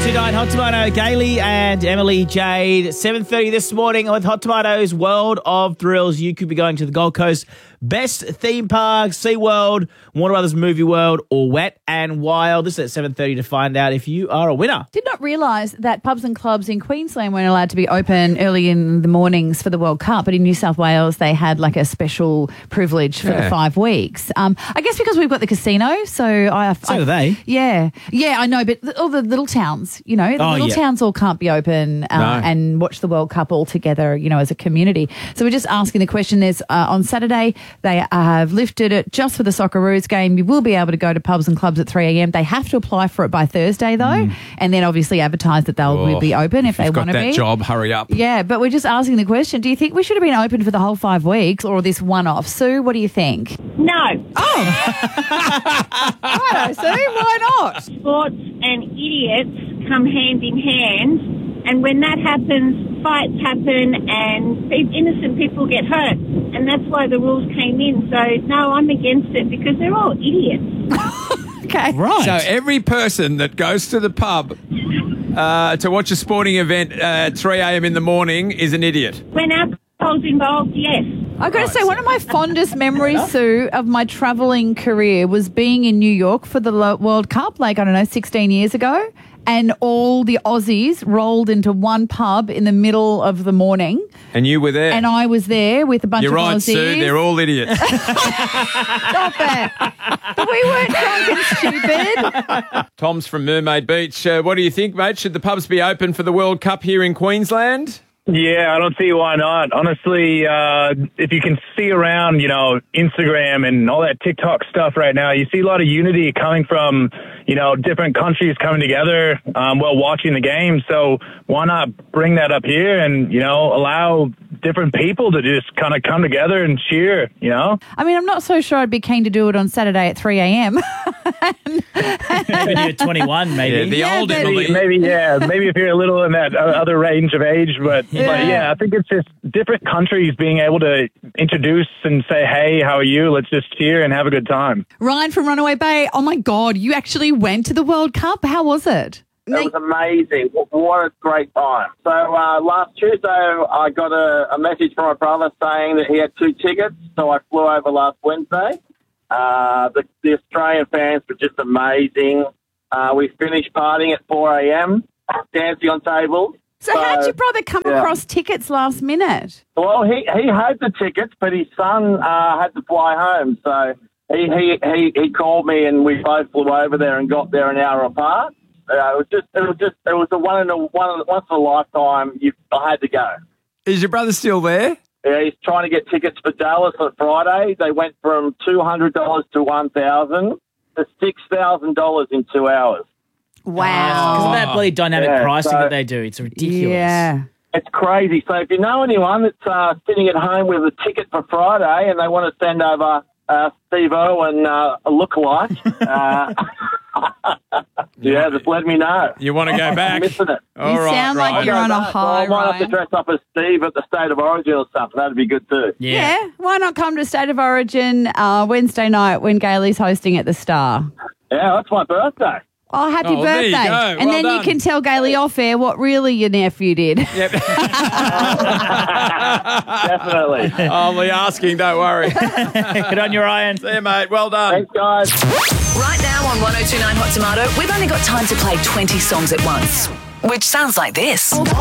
1029 Hot Tomato, Gailey and Emily Jade. 7:30 this morning with Hot Tomato's World of Thrills. You could be going to the Gold Coast Best Theme Park, SeaWorld, Warner Brothers Movie World, or Wet and Wild. This is at 7:30 to find out if you are a winner. Did not realise that pubs and clubs in Queensland weren't allowed to be open early in the mornings for the World Cup, but in New South Wales they had like a special privilege for the 5 weeks. I guess because we've got the casino, so do they. Yeah, I know, but all the little towns, the little towns all can't be open and watch the World Cup all together, as a community. So we're just asking the question. There's on Saturday they have lifted it just for the Socceroos game. You will be able to go to pubs and clubs at 3 a.m. They have to apply for it by Thursday though, and then obviously advertise that they'll be open if they want to be. Got that job, hurry up. Yeah, but we're just asking the question, do you think we should have been open for the whole 5 weeks or this one-off? Sue, what do you think? No. Oh. Righto, Sue, why not? Sports and idiots come hand in hand, and when that happens, fights happen and innocent people get hurt, and that's why the rules came in. So, no, I'm against it because they're all idiots. Okay. Right. So every person that goes to the pub to watch a sporting event at 3 a.m. in the morning is an idiot. When alcohol's involved, yes. I've got to say, one of my fondest memories, Sue, of my travelling career was being in New York for the World Cup, 16 years ago, and all the Aussies rolled into one pub in the middle of the morning. And you were there. And I was there with a bunch You're of right, Aussies. Sue. They're all idiots. Stop it. But we weren't drunk and stupid. Tom's from Mermaid Beach. What do you think, mate? Should the pubs be open for the World Cup here in Queensland? Yeah, I don't see why not. Honestly, if you can see around, Instagram and all that TikTok stuff right now, you see a lot of unity coming from, different countries coming together while watching the game. So why not bring that up here and, allow different people to just kind of come together and cheer, I mean, I'm not so sure I'd be keen to do it on Saturday at 3 a.m. When you're 21, maybe. Yeah, the old Emily. Maybe if you're a little in that other range of age, but I think it's just different countries being able to introduce and say, hey, how are you? Let's just cheer and have a good time. Ryan from Runaway Bay, oh my God, you actually went to the World Cup. How was it? It was amazing. What a great time. So last Tuesday, I got a message from my brother saying that he had 2 tickets, so I flew over last Wednesday. The Australian fans were just amazing. We finished partying at 4 a.m., dancing on tables. So how did your brother come across tickets last minute? Well, he had the tickets, but his son had to fly home, so he called me and we both flew over there and got there an hour apart. It was a once in a lifetime. I had to go. Is your brother still there? Yeah, he's trying to get tickets for Dallas on Friday. They went from $200 to $1,000 to $6,000 in 2 hours. Wow. Because of that bloody dynamic pricing that they do. It's ridiculous. Yeah. It's crazy. So if you know anyone that's sitting at home with a ticket for Friday and they want to send over Steve-O and a lookalike, just let me know. You want to go back? I'm missing it. All You right, sound like right. you're on a high, I might have to Ryan. dress up as Steve at the State of Origin or something. That'd be good too. Yeah. Why not come to State of Origin Wednesday night when Gailey's hosting at the Star? Yeah, that's my birthday. Oh, happy Oh, there birthday. you go. And Well then done. you can tell Gailey off air what really your nephew did. Yep. Definitely. I'll be asking, don't worry. Good on you, Ryan. See you, mate. Well done. Thanks, guys. Right now on 1029 Hot Tomato, we've only got time to play 20 songs at once, which sounds like this.